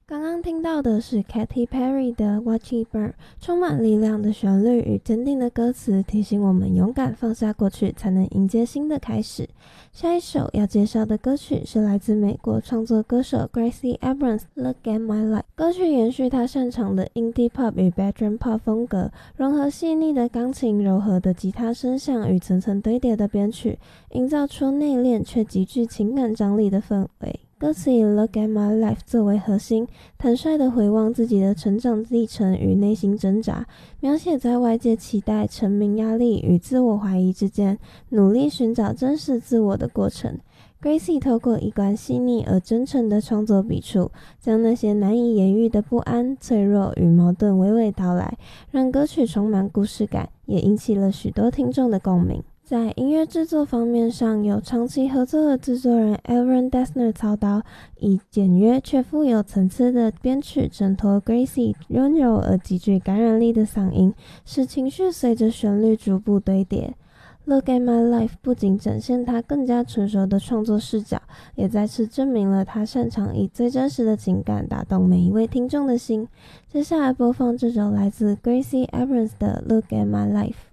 刚刚听到的是 Katy Perry 的 Watch It Burn， 充满力量的旋律与坚定的歌词提醒我们勇敢放下过去，才能迎接新的开始。下一首要介绍的歌曲是来自美国创作歌手 Gracie Abrams Look at My Life。 歌曲延续他擅长的 Indie Pop 与 Bedroom Pop 风格，融合细腻的钢琴、柔和的吉他声响与层层堆叠的编曲，营造出内敛却极具情感张力的氛围。歌词以 Look at my life 作为核心，坦率地回望自己的成长历程与内心挣扎，描写在外界期待、成名压力与自我怀疑之间，努力寻找真实自我的过程。Gracie 透过一贯细腻而真诚的创作笔触，将那些难以言喻的不安、脆弱与矛盾娓娓道来，让歌曲充满故事感，也引起了许多听众的共鸣。在音乐制作方面上，有长期合作的制作人 Aaron Dessner 操刀，以简约却富有层次的编曲衬托 Gracie 温柔而极具感染力的嗓音，使情绪随着旋律逐步堆叠。Look at my life 不仅展现他更加成熟的创作视角，也再次证明了他擅长以最真实的情感打动每一位听众的心。接下来播放这首来自 Gracie Abrams 的 Look at my life。